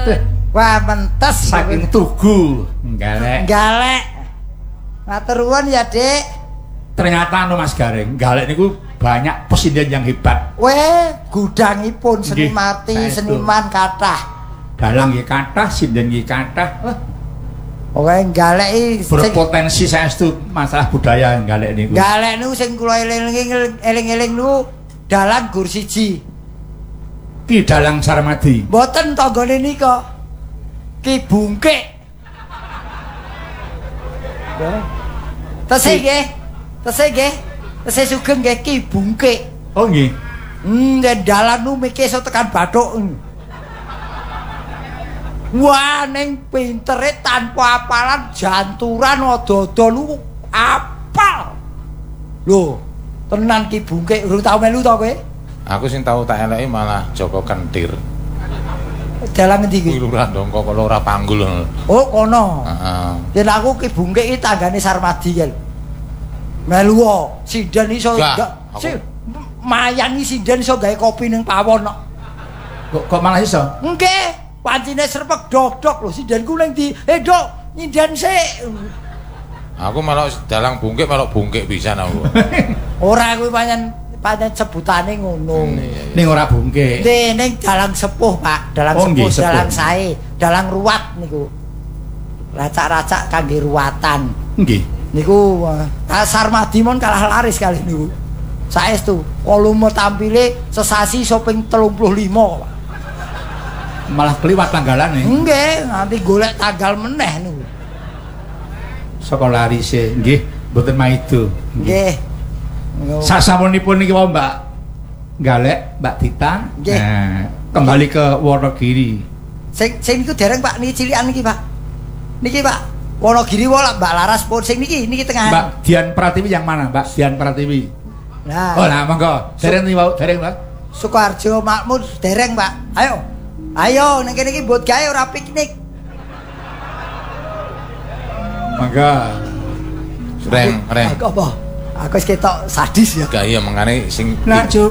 Wah, mentes saking Tugu. Galek. Galek. Matur nuwun ya, Dik. Ternyata anu Mas Gareng, Galek niku banyak presiden yang hebat. Weh, gudangipun seni Nggih, mati, saestu. seniman kathah. Dalang nggih kathah, sinden nggih kathah. Pokoke Galek iki Berpotensi saestu masalah budaya Galek niku. Galek niku sing kula eling-eling niku dalang gur siji. Ki Dalang Sarmadi. Mboten tanggane nika. Ki Bungkik. Tesih nggih. Tesih nggih. Tesih sugeng nggih Ki Bungkik. Oh nggih. Nek dalan nu mikir iso tekan Bathuk. Wah, ning pintere tanpa apalan janturan odo-odo lu apal. Lho, tenan Ki Bungkik urung tau melu to kowe? Aku sing tau tak eleki malah Joko Kentir. Dalang ngendi iki? Lurah Dongko kok ora panggul. Oh, kono. Heeh. Yen aku Ki Bungkik iki tanggane Sarmadi kan. Melu sinden iso mayangi sinden iso gawe kopi ning pawon kok. Kok malah iso? Nggih, pancine serpek dodok lho sindenku ning di Dok, nyinden sik. Aku malah dalang bungkik malah bungkik pisan aku. Ora kuwi pancen sebutane ngono. Ning ora bungkik. Ning dalang sepuh, Pak. Dalang Oh, sepuh, nggih, sepuh. dalang sae, dalang ruwat niku. Racak-racak kangge ruwatan. Nggih. Niku Sarmadi mon kalah laris kali niku. Saestu, volume tampile sesasi iso ping 35, Pak. Malah kliwat tanggalane. Nggih, nanti golek tanggal meneh niku. Saka larise, nggih, mboten maido. Nggih. Sasampunipun niki wae Mbak Galek, Mbak Dita. Nggih. Nah, kembali ke Wonogiri. Sing niku dereng Pak niki cilikan niki, Pak. Niki, Pak. Wonogiri wae Mbak Laras pun sing niki tengah. Mbak Dian Pratiwi yang mana, Mbak Dian Pratiwi? Nah. Oh, nah monggo. Dereng niku wau, dereng, Mbak. Sukoharjo Makmur dereng, Pak. Ayo. Ayo ning kene iki mbot gawe ora piknik. Monggo. Reng. Aku apa? Aku wis ketok sadis ya. Gak iya mengane sing Nah,